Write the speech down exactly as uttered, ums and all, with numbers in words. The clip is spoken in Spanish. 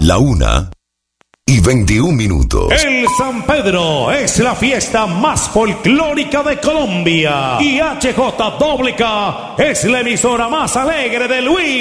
La una y veintiún minutos. El San Pedro es la fiesta más folclórica de Colombia. Y H J K K es la emisora más alegre de Luis.